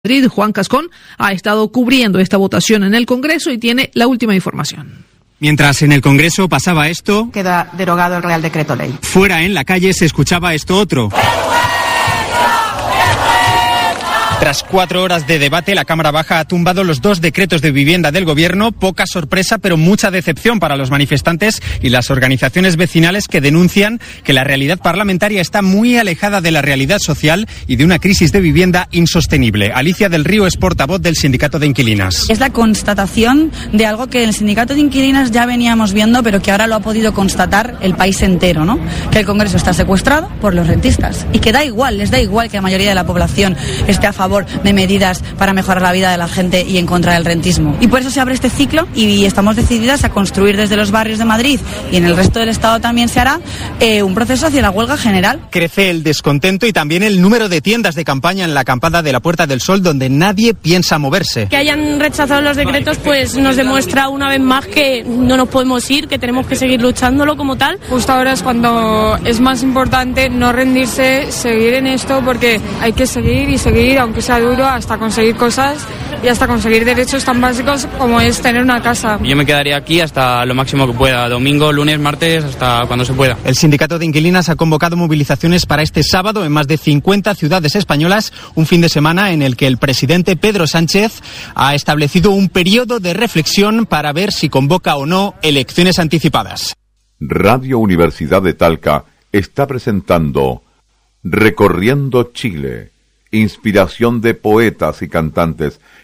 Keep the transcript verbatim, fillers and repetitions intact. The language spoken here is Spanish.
Madrid, Juan Cascón, ha estado cubriendo esta votación en el Congreso y tiene la última información. Mientras en el Congreso pasaba esto, queda derogado el Real Decreto Ley. Fuera en la calle se escuchaba esto otro. Tras cuatro horas de debate, la Cámara Baja ha tumbado los dos decretos de vivienda del Gobierno. Poca sorpresa, pero mucha decepción para los manifestantes y las organizaciones vecinales que denuncian que la realidad parlamentaria está muy alejada de la realidad social y de una crisis de vivienda insostenible. Alicia del Río es portavoz del Sindicato de Inquilinas. Es la constatación de algo que el Sindicato de Inquilinas ya veníamos viendo, pero que ahora lo ha podido constatar el país entero, ¿no? Que el Congreso está secuestrado por los rentistas y que da igual, les da igual que la mayoría de la población esté a favor de medidas para mejorar la vida de la gente y en contra del rentismo. Y por eso se abre este ciclo y estamos decididas a construir desde los barrios de Madrid y en el resto del Estado también se hará eh, un proceso hacia la huelga general. Crece el descontento y también el número de tiendas de campaña en la acampada de la Puerta del Sol, donde nadie piensa moverse. Que hayan rechazado los decretos pues nos demuestra una vez más que no nos podemos ir, que tenemos que seguir luchándolo como tal. Justo ahora es cuando es más importante no rendirse, seguir en esto, porque hay que seguir y seguir, aunque sea duro, hasta conseguir cosas y hasta conseguir derechos tan básicos como es tener una casa. Yo me quedaría aquí hasta lo máximo que pueda, domingo, lunes, martes, hasta cuando se pueda. El Sindicato de Inquilinas ha convocado movilizaciones para este sábado en más de cincuenta ciudades españolas, un fin de semana en el que el presidente Pedro Sánchez ha establecido un periodo de reflexión para ver si convoca o no elecciones anticipadas. Radio Universidad de Talca está presentando Recorriendo Chile, inspiración de poetas y cantantes